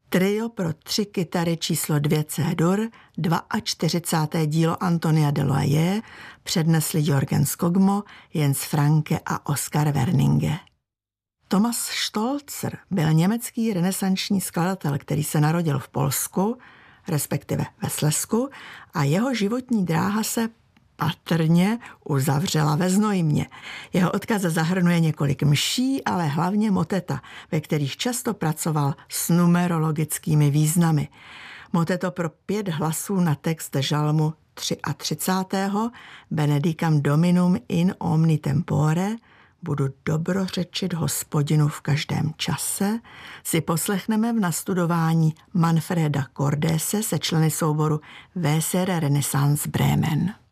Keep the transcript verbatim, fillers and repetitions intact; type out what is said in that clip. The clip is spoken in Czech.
Trio pro tři kytary číslo dvě C-dur, čtyřicáté druhé dílo Antonia de Loyer, přednesli Jürgen Skogmo, Jens Franke a Oskar Werninge. Thomas Stolzer byl německý renesanční skladatel, který se narodil v Polsku, respektive ve Slezsku, a jeho životní dráha se patrně uzavřela ve Znojmě. Jeho odkaz zahrnuje několik mší, ale hlavně moteta, ve kterých často pracoval s numerologickými významy. Moteto pro pět hlasů na text žalmu třicátého třetí Benedicam Dominum in omni tempore, budu dobrořečit Hospodinu v každém čase, si poslechneme v nastudování Manfreda Cordese se členy souboru W S R Renaissance Bremen.